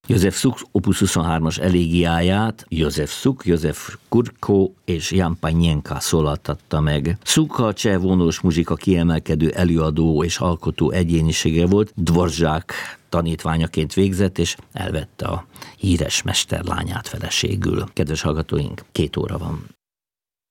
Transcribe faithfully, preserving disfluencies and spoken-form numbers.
József Suk opus huszonhármas elégiáját József Suk, József Kurko és Jan Panienka szólaltatta meg. Suk a cseh vonós muzsika kiemelkedő előadó és alkotó egyénisége volt, Dvorzsák tanítványaként végzett, és elvette a híres mesterlányát feleségül. Kedves hallgatóink, két óra van.